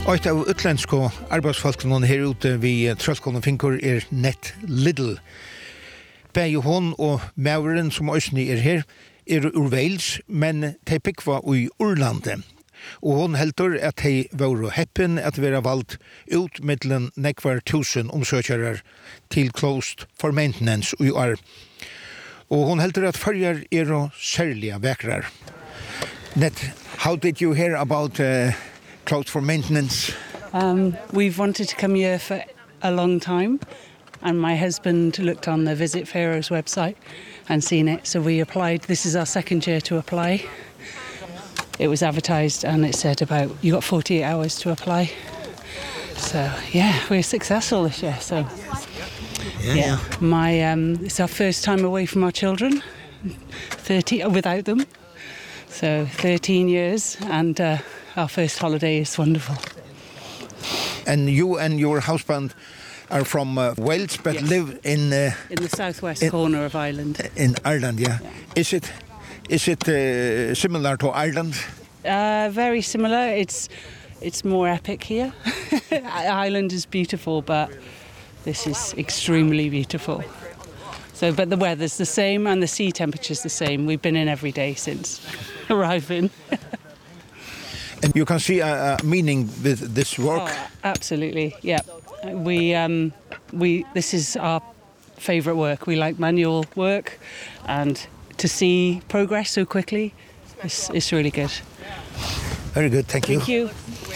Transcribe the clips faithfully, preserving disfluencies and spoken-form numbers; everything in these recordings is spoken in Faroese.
Ett av utländska arbetsfolkene här ute vid Tröskollen Finkor är Nett Little. Bæði hon og mauren som òsni er her er ur Wales, men de pikva i Urlande. Og hon heldur at de var heppen at vera valgt ut mittlen nekvar tusen omsøkjarar til Closed for Maintenance i år. Og hon heldur at farjar er særliga vekrar. Nett, how did you hear about uh, Closed for Maintenance? Um, we've wanted to come here for a long time, and my husband looked on the Visit Pharaoh's website and seen it, so we applied. This is our second year to apply. It was advertised and it said about, you got forty-eight hours to apply. So, yeah, we're successful this year, so. Yeah, yeah. My, um, it's our first time away from our children, thirty, without them. So, thirteen years, and uh, our first holiday is wonderful. And you and your husband are from uh, Wales, but yes. live in uh, in the southwest in, corner of Ireland. In Ireland, yeah. yeah. Is it is it uh, similar to Ireland? Uh, very similar. It's it's more epic here. Ireland is beautiful, but this is extremely beautiful. So, but the weather's the same and the sea temperature's the same. We've been in every day since arriving. And you can see a, a meaning with this work. Oh, absolutely, yeah. We um, we this is our favourite work. We like manual work, and to see progress so quickly is is really good. Very good, thank you. Thank you.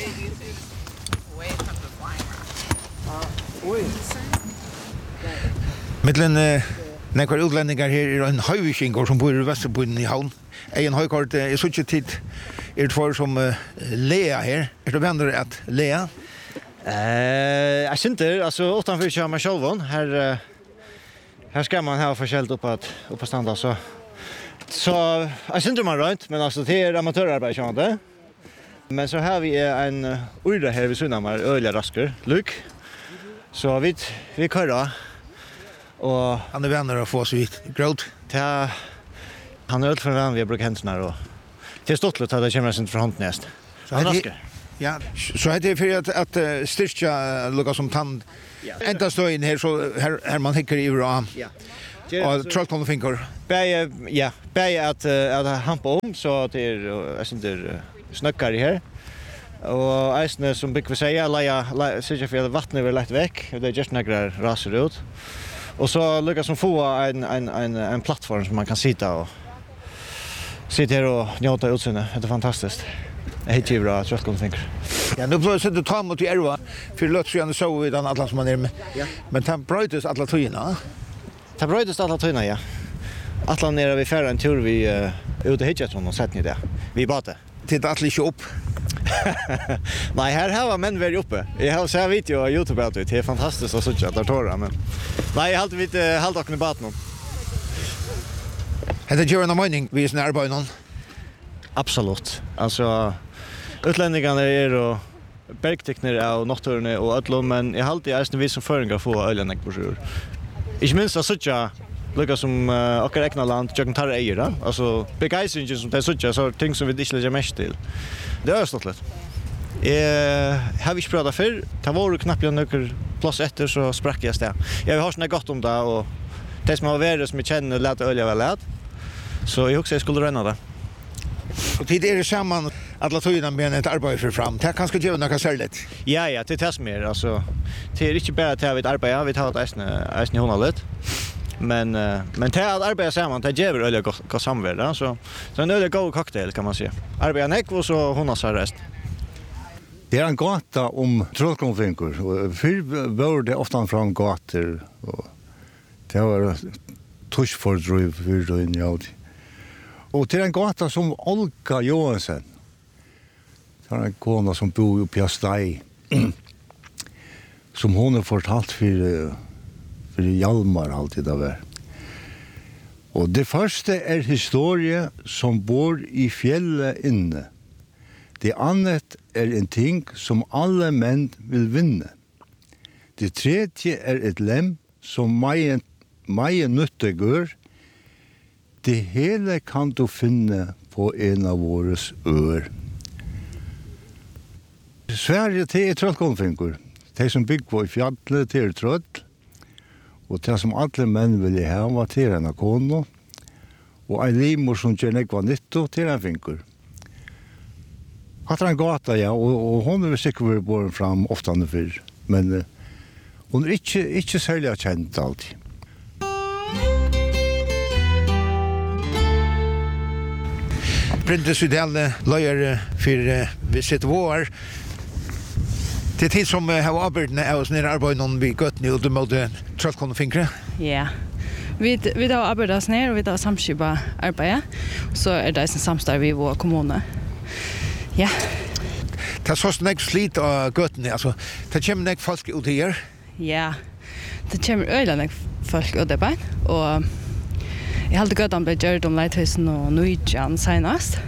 Mittlen uh, nekvar utlendingar her er en høyvikingar som bor i Vesterbyen i havn. En høykart er så ikke tid er for som uh, Lea her. Er du venner at Lea? Eh, jag synter alltså utanför kör man själv här här ska man ha förskällt upp att upp att standa så så jag synter man runt men alltså det är amatörarbete så inte. Men så har vi en urda här vid Sunnamar öliga rasker Luke. Så vi vi kör och han är vänner att få så vitt growt. Ja, han är öll för vän vi brukar händerna då. Det är stått att det kommer sin från näst. Så han rasker. Ja, så är det för att att uh, styrka lukka som tand. Ja. Ända stå in här så här här man hickar i bra. Ja. Och Tröskollen Finkor. Bäj ja, bäj att att hampa om så det är jag syns snöckar i här. Och isne som bygg vill säga lägga sig för att vattnet vill lätt väck. Det är just några raser ut. Och så lukka som få en en en en plattform som man kan sitta och sitta här och njuta utseendet. Det är fantastiskt. Jag heter ju bra, Tröskollen Finkor. Ja, nu plötsligt du tar mot i Erva, för låt så gärna så vid den alla som man är med. Ja. Men det bröjdes alla tøyna. Det bröjdes alla tøyna, ja. Alla nere vi färra en tur vi uh, ute hitchat från och sett ni det. Vi bate. Titt att inte upp. Nej, här har var män väl uppe. Jag har så här video på YouTube att det är fantastiskt att se att där torra men. Nej, jag har alltid lite halt och i baten. Hade du en mening vi är när arbeten? Absolut. Alltså utlänningarna är och bergtekniker av naturen och allom men jag har alltid är vi som föringar få öljanek på sjur. Ich minns att söka lukka som uh, okkar egna land jag kan ta eira. Alltså begeistringen som det söka så ting som vi inte lägger mest till. Det är stort lätt. Eh har vi pratat för ta var knappt jag nöker plats efter så sprack jag stä. Jag har snä gott om det och det som har varit som jag känner lätt ölja väl lätt. Så jag också jag skulle ränna det. Och tid är det samman alla tøyna med ett arbete för fram. Det kanske gör något särskilt. Ja ja, det tas mer alltså. Det är inte bara att vi arbetar, vi tar det äsna äsna hon lite. Men uh, men det att arbeta samman, det ger väl gott gott samvärde så. Så en öle god cocktail kan man säga. Arbeta näck och så hon har rest. Det är en gata om Tröskollen Finkor och för var det ofta från gator och det var tuschfordriv för då in ja. Och till en gata som Olga Johansen. Det är en kona som bor i Pjastai. som hon har fortalt för för Hjalmar alltid där. Och det första är historia som bor i fjället inne. Det annat är en ting som alla män vill vinna. Det tredje är ett lem som majen majen nyttiggör. Det hele kan du finne på en av våres ør. Sverige till är trollkonfinkor. De som bygger på i fjallet till troll. Och det som alla män vill ha var till en kono. Och en limor som gör nekva nytto till en finkur. Hatt en gata, ja, och, och hon är sikkert vært båren fram ofta før. Men uh, hon er ikke, ikke særlig kjent alltid. Brindes Udelle, løyer for uh, Visit Vår. Det er tid som uh, har arbeidene av oss nere arbeid noen vi gøtt nå, du måtte trollkonne finkre. Ja. Vi vi har arbetat oss ner och vi har samskipa arbete. Så är det en samstarv i vår kommun. Ja. Det er sånn nek slit av gøttene, altså. Det kommer nek folk ut her. Ja. Det kommer øyne folk ut der bein. Og jeg halte gøttene ble gjort om leithusen og nøytjen senest.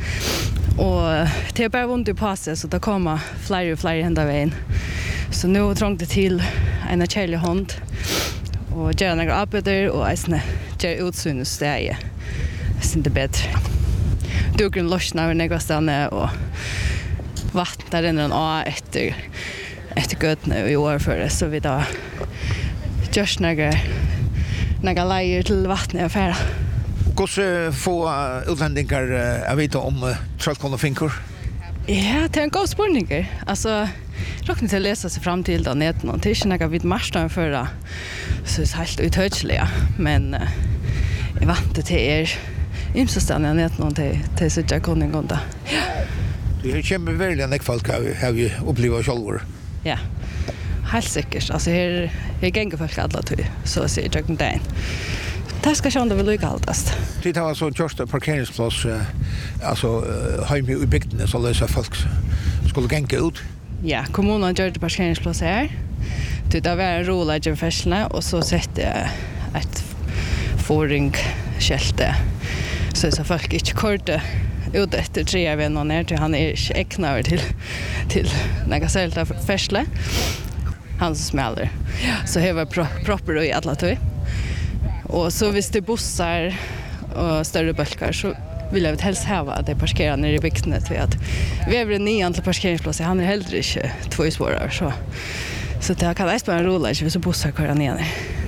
Og det er bare vondt i passet, så det kommer flere og flere hender veien. Så nå trångte det til en kjærlig hånd. Og gjør noen arbeider, og eisene gjør utsyn og steg. Jeg synes det er bedre. Dugren løsner over noen stedene, og vatten der renner en av etter, etter gøtene i årføret, så vi da gjør noen, noen leier til vattnet og færa. Hvordan få utlendinger jeg vet om uh, trollkonne finkor? Ja, det er en god spørning. Altså, råkner til å lese seg frem til det neden, og det er ikke noe vidt marsdagen før da, så det er helt uthørselig, men uh, jeg vant til er ymsestene neden, og til, til så ikke kunne gå da. Ja. Det kommer veldig enn folk har vi opplevd selv. Ja, helt sikkert. Altså, her, her ganger folk alle tog, så å si, jeg ikke det. Det skal ikke om det vil lykke altast. Det har altså gjort parkeringsplass, uh, altså uh, hjemme i bygdene, så løser folk skulle genge ut. Ja, kommunen gjør det parkeringsplass her. Det har vært en rolig i fæslene, og så setter jeg et forringskjelte, så så folk ikke korte ut etter tre av en og ned, til han er ikke eknaver til, til noe selv av fæsle. Han som smeller. Så her var pro propper i alle tog. Og så hvis det bussar og større bølger, så vill jag helst ha att det parkerar ner i bygden för att vi är nian till parkeringsplats. Han är heller inte två spårar så så det kan nästan bara rulla inte så bussar kör ner.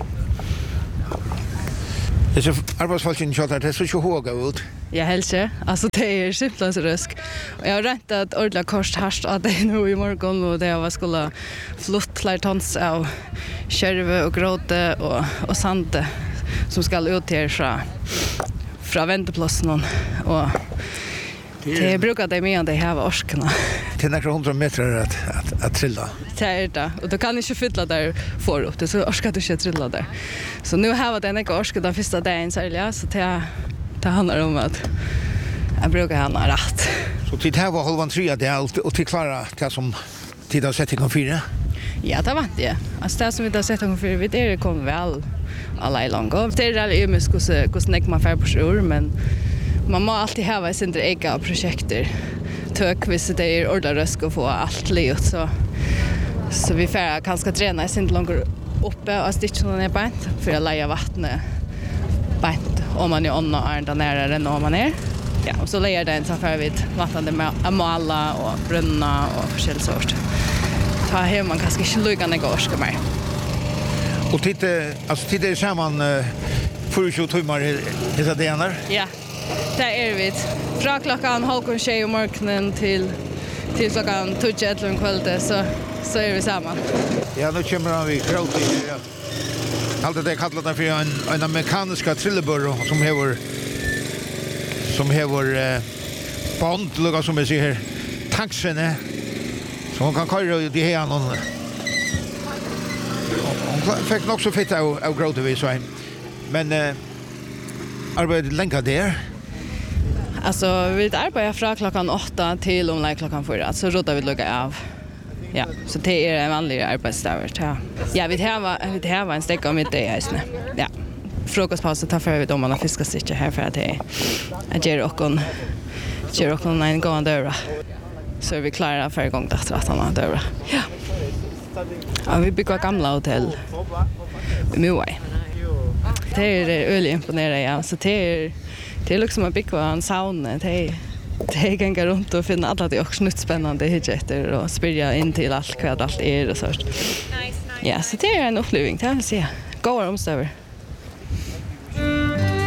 Det är arbetsfolken så att det är så så höga ut. Jag hälsar. Alltså det är simpelt så rösk. Och jag har rätt att ordla kost harst att det nu i morgon och det var skulle flott flertons av kärve och gråte och och sande som ska ut här så från vänteplatsen och det brukar det med det här orskarna. Det är några hundra meter att, att, att trilla. Det är det. Och du kan inte fylla där för upp. Det så orskar du inte trilla där. Så nu har det en inte orskar den första dagen särskilt. Så det, det handlar om att jag brukar ha rätt. Så tid här var halvan tre det allt och till klara det som tid har sett igång fyra? Ja, det var det. Alltså det som vi har sett igång fyra, vi det kommer väl alla i långt. Det är väldigt ömest hur man får på sjur, men man må alltid ha sina egna projekter. Tök hvis det är ordla rösk och få allt livet så så vi får kanske träna i sin långt uppe och stitcha ner bänt för att leja vattnet bänt om man är onna är där nära än om man är. Ja, och så lejer den så för vid vattnet med amala och brunna och förskäll sort. Ta hem man kanske inte lugna några år ska mer. Och titta alltså titta samman uh, för tjugo timmar i dessa dagar. Ja. Det är vi. Från klockan halv tjej och morgonen till till klockan tjugo ett om kvällen så så är vi samman. Ja, nu kommer vi gråt i. Ja. Allt det kallar det för en en mekaniska trillebörra som har som har eh, band lugga som jag ser här. Taxen så hon kan köra ut i här någon. Hon fick nog så fett av, av gråt vi så. Men eh, arbetet länge där. Alltså vi arbetar från klockan åtta till om klockan fyra så rådar vi lugga av. Ja, så det är en vanlig arbetsdag. Ja, ja vi har vi har en stäck om det är isne. Ja. Frukostpaus tar för vi om man har fiskastitch här för att det är ger och kon ger och kon en gång där. Så är vi klara för igång där att han där. Ja. Ja, vi bygger gamla hotell. I Moai. Det är öligt imponerande ja, så det är det är liksom att bygga en sauna. Det är det kan gå runt och finna alla det också nytt spännande hitjetter och spyrja in till allt vad allt är och så. Ja, så det är en upplevelse, det vill säga. Goda omstöver.